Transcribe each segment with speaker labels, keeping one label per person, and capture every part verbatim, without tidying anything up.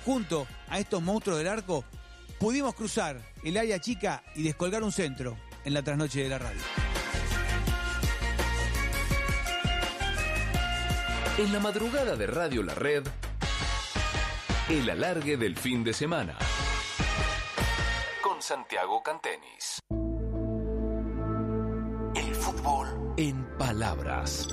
Speaker 1: junto a estos monstruos del arco, pudimos cruzar el área chica y descolgar un centro en la trasnoche de la radio.
Speaker 2: En la madrugada de Radio La Red, el alargue del fin de semana. Con Santiago Cantenis. El fútbol en palabras.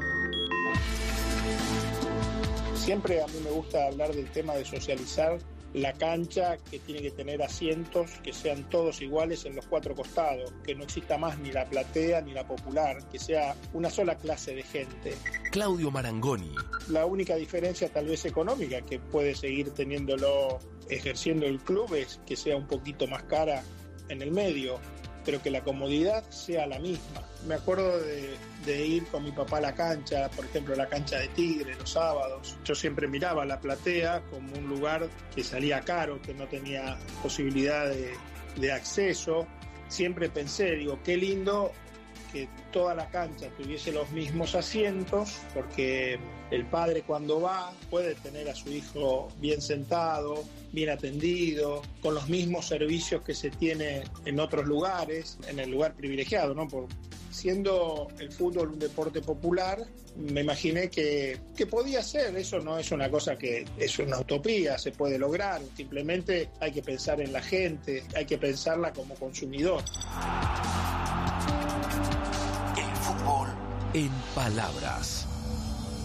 Speaker 3: Siempre a mí me gusta hablar del tema de socializar la cancha, que tiene que tener asientos que sean todos iguales en los cuatro costados, que no exista más ni la platea ni la popular, que sea una sola clase de gente.
Speaker 2: Claudio Marangoni.
Speaker 3: La única diferencia tal vez económica que puede seguir teniéndolo ejerciendo el club es que sea un poquito más cara en el medio, pero que la comodidad sea la misma. Me acuerdo de, de ir con mi papá a la cancha, por ejemplo la cancha de Tigre los sábados. Yo siempre miraba la platea como un lugar que salía caro, que no tenía posibilidad de, de acceso. Siempre pensé, digo, qué lindo que toda la cancha tuviese los mismos asientos, porque el padre cuando va puede tener a su hijo bien sentado, bien atendido, con los mismos servicios que se tiene en otros lugares, en el lugar privilegiado, ¿no? Por, siendo el fútbol un deporte popular, me imaginé que, que podía ser. Eso no es una cosa que es una utopía, se puede lograr. Simplemente hay que pensar en la gente, hay que pensarla como consumidor.
Speaker 2: El fútbol en palabras.